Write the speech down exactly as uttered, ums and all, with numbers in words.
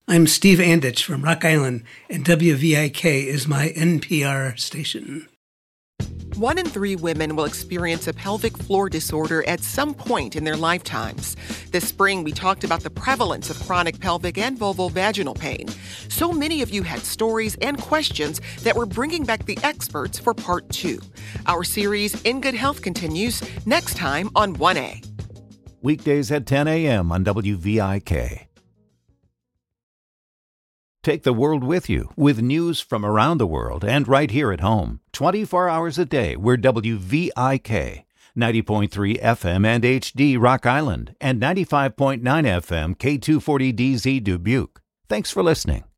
I'm Steve Anditch from Rock Island, and W V I K is my N P R station. One in three women will experience a pelvic floor disorder at some point in their lifetimes. This spring, we talked about the prevalence of chronic pelvic and vulvovaginal pain. So many of you had stories and questions that we're bringing back the experts for part two. Our series, In Good Health, continues next time on one A. Weekdays at ten a.m. on W V I K. Take the world with you with news from around the world and right here at home. twenty-four hours a day, we're W V I K. ninety point three F M and H D Rock Island and ninety-five point nine F M K two forty D Z Dubuque. Thanks for listening.